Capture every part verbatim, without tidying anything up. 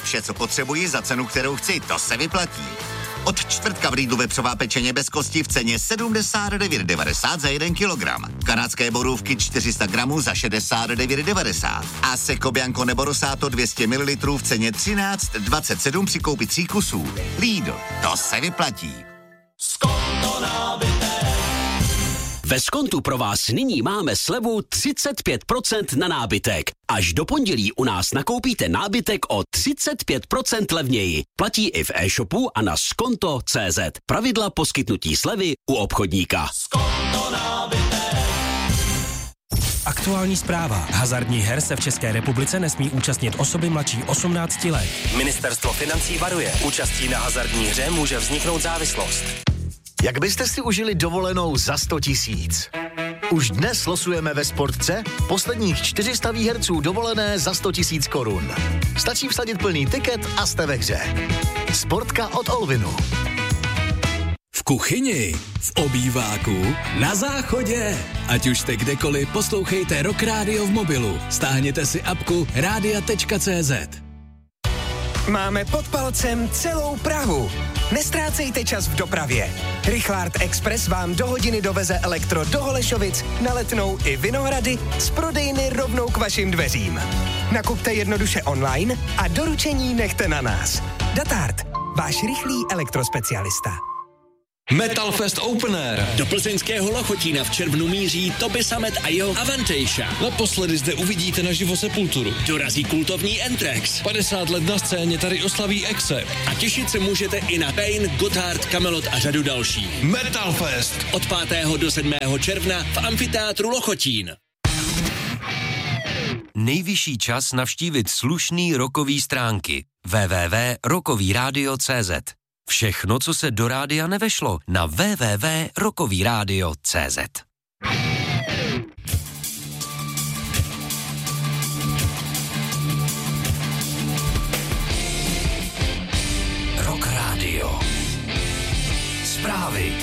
Vše, co potřebuji za cenu, kterou chci, to se vyplatí. Od čtvrtka v Lidlu vepřová pečeně bez kosti v ceně sedmdesát devět devadesát za jeden kilogram. Kanadské borůvky čtyři sta gramů za šedesát devět devadesát. A Seco Bianco nebo Rosato dvě stě mililitrů v ceně třináct dvacet sedm při koupi tří kusů. Lidl, to se vyplatí. Skonto nábytek. Ve Skontu pro vás nyní máme slevu třicet pět procent na nábytek. Až do pondělí u nás nakoupíte nábytek o třicet pět procent levněji. Platí i v e-shopu a na skonto tečka cé zet. Pravidla poskytnutí slevy u obchodníka. Skonto nábytek. Aktuální zpráva. Hazardních her se v České republice nesmí účastnit osoby mladší osmnácti let. Ministerstvo financí varuje. Účastí na hazardní hře může vzniknout závislost. Jak byste si užili dovolenou za sto tisíc? Už dnes losujeme ve Sportce posledních čtyři sta výherců dovolené za sto tisíc korun. Stačí vsadit plný tiket a jste ve hře. Sportka od Olvinu. V kuchyni, v obýváku, na záchodě. Ať už jste kdekoliv, poslouchejte Rock Radio v mobilu. Stáhněte si apku rádia tečka cé zet. Máme pod palcem celou Prahu. Nestrácejte čas v dopravě. Rychlart Express vám do hodiny doveze elektro do Holešovic, na Letnou i Vinohrady z prodejny rovnou k vašim dveřím. Nakupte jednoduše online a doručení nechte na nás. Datart, váš rychlý elektrospecialista. Metal Fest Open Air. Do plzeňského Lochotína v červnu míří Toby Sammet a jeho Avantejša. Naposledy zde uvidíte naživo Sepulturu. Dorazí kultovní Anthrax. padesát let na scéně tady oslaví Exe. A těšit se můžete i na Pain, Gotthard, Kamelot a řadu dalších. Metal Fest. Od pátého do sedmého června v amfiteátru Lochotín. Nejvyšší čas navštívit slušný rockový stránky. w w w tečka rockový rádio tečka cé zet. Všechno, co se do rádia nevešlo, na w w w tečka rockový rádio tečka cé zet. Rock Radio. Zprávy.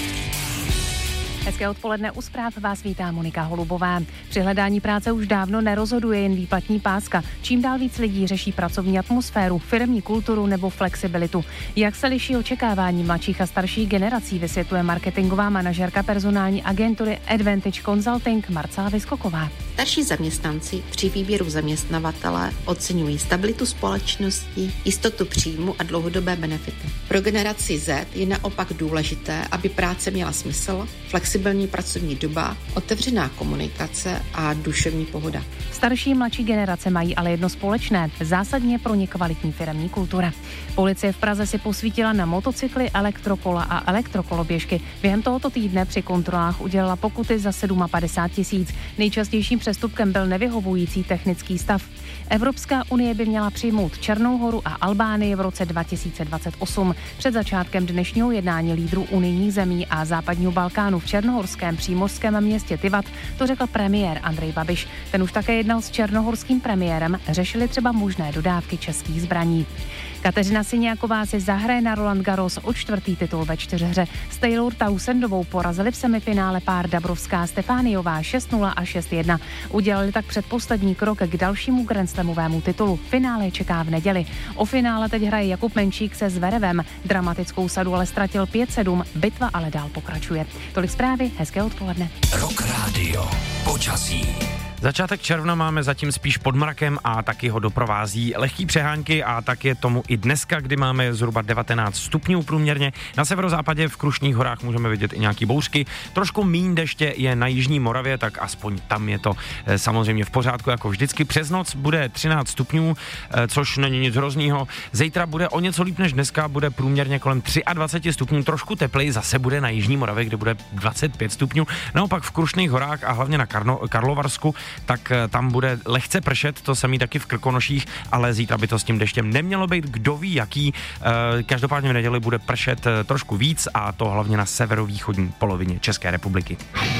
Hezké odpoledne, u zpráv vás vítá Monika Holubová. Při hledání práce už dávno nerozhoduje jen výplatní páska. Čím dál víc lidí řeší pracovní atmosféru, firemní kulturu nebo flexibilitu. Jak se liší očekávání mladších a starších generací, vysvětluje marketingová manažerka personální agentury Advantage Consulting Marcela Vyskoková. Starší zaměstnanci při výběru zaměstnavatele oceňují stabilitu společnosti, jistotu příjmu a dlouhodobé benefity. Pro generaci Z je naopak důležité, aby práce měla smysl, flexibilní pracovní doba, otevřená komunikace a duševní pohoda. Starší i mladší generace mají ale jedno společné, zásadně pro ně kvalitní firemní kultura. Policie v Praze si posvítila na motocykly, elektrokola a elektrokoloběžky. Během tohoto týdne při kontrolách udělala pokuty za padesát sedm tisíc. Nejčastějším přestupkem byl nevyhovující technický stav. Evropská unie by měla přijmout Černou Horu a Albánii v roce dva tisíce dvacet osm. Před začátkem dnešního jednání lídrů unijních zemí a západního Balkánu v černohorském přímořském městě Tivat to řekl premiér Andrej Babiš. Ten už také jednal s černohorským premiérem, řešili třeba možné dodávky českých zbraní. Kateřina Syniaková si zahraje na Roland Garros o čtvrtý titul ve čtyřhře. S Taylor Townsendovou porazili v semifinále pár Dabrovská Stefániová šest nula a šest jedna. Udělali tak předposlední krok k dalšímu grandslamovému titulu. Finále čeká v neděli. O finále teď hraje Jakub Menšík se Zverevem. Dramatickou sadu ale ztratil pět sedm, bitva ale dál pokračuje. Tolik zprávy, hezké odpoledne. Rock Radio. Počasí. Začátek června máme zatím spíš pod mrakem a taky ho doprovází lehký přehánky a tak je tomu i dneska, kdy máme zhruba devatenáct stupňů průměrně. Na severozápadě v Krušných horách můžeme vidět i nějaký bouřky. Trošku míň deště je na jižní Moravě, tak aspoň tam je to e, samozřejmě v pořádku jako vždycky. Přes noc bude třináct stupňů, e, což není nic hroznýho. Zítra bude o něco líp než dneska, bude průměrně kolem dvacet tři stupňů, trošku teplej zase bude na jižní Moravě, kde bude dvacet pět stupňů. Naopak v Krušných horách a hlavně na Karno, Karlovarsku tak tam bude lehce pršet, to samý taky v Krkonoších, ale zítra by to s tím deštěm nemělo být, kdo ví jaký. Každopádně v neděli bude pršet trošku víc a to hlavně na severovýchodní polovině České republiky.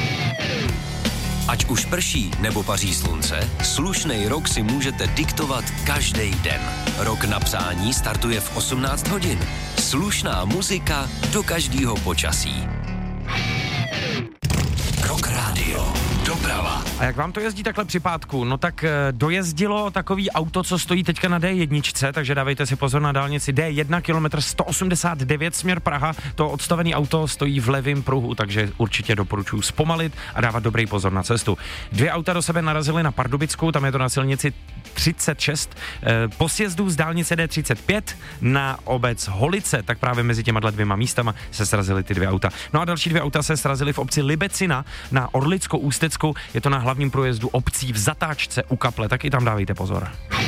Ať už prší nebo paří slunce, slušnej rok si můžete diktovat každý den. Rok na přání startuje v osmnáct hodin. Slušná muzika do každého počasí. Rock Radio. Dobrá doprava. A jak vám to jezdí takhle při pátku? No tak dojezdilo takový auto, co stojí teďka na D jedna, takže dávejte si pozor na dálnici D jedna, kilometr sto osmdesát devět směr Praha. To odstavený auto stojí v levém pruhu, takže určitě doporučuji zpomalit a dávat dobrý pozor na cestu. Dvě auta do sebe narazily na Pardubicku, tam je to na silnici třicet šest. Po sjezdu z dálnice D třicet pět na obec Holice, tak právě mezi těma dvěma místama se srazily ty dvě auta. No a další dvě auta se srazily v obci Libecina na Orlicko-Ústecku, je to na hlavním průjezdu obcí v zatáčce u kaple, tak i tam dávejte pozor.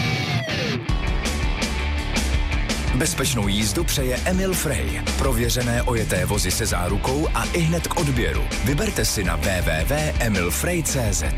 Bezpečnou jízdu přeje Emil Frey. Prověřené ojeté vozy se zárukou a ihned k odběru. Vyberte si na w w w tečka emil frey tečka c z.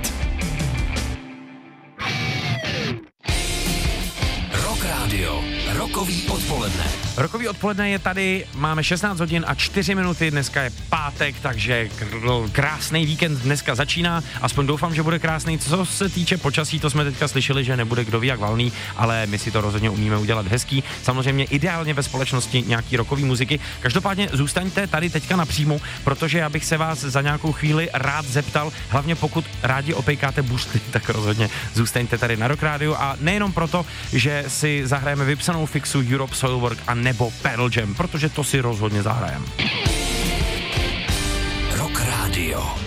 Rock Radio. Rokový odpoledne. Rokový odpoledne je tady, máme šestnáct hodin a čtyři minuty, dneska je pátek, takže krásný víkend dneska začíná, aspoň doufám, že bude krásný. Co se týče počasí, to jsme teďka slyšeli, že nebude kdo ví jak valný, ale my si to rozhodně umíme udělat hezký, samozřejmě ideálně ve společnosti nějaký rockový muziky. Každopádně zůstaňte tady teďka napřímo, protože já bych se vás za nějakou chvíli rád zeptal, hlavně pokud rádi opejkáte buřty, tak rozhodně zůstaňte tady na Rock Radio a nejenom proto, že si zahrajeme vypsanou fixu Europe Soilwork a nebo Pearl Jam, protože to si rozhodně zahrajeme. Rock Radio.